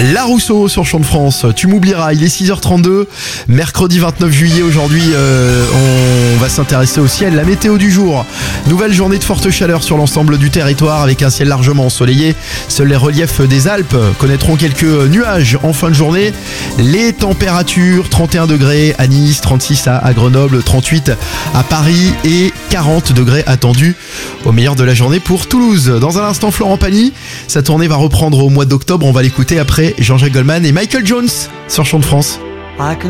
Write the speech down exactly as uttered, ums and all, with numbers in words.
La Rousseau sur Champ de France, tu m'oublieras, il est six heures trente-deux, mercredi vingt-neuf juillet. Aujourd'hui euh, on va s'intéresser au ciel, la météo du jour. Nouvelle journée de forte chaleur sur l'ensemble du territoire avec un ciel largement ensoleillé. Seuls les reliefs des Alpes connaîtront quelques nuages en fin de journée. Les températures, trente et un degrés à Nice, trente-six à Grenoble, trente-huit à Paris et quarante degrés attendus au meilleur de la journée pour Toulouse. Dans un instant, Florent Pagny, sa tournée va reprendre au mois d'octobre. On va l'écouter après Jean-Jacques Goldman et Michael Jones sur Champ de France.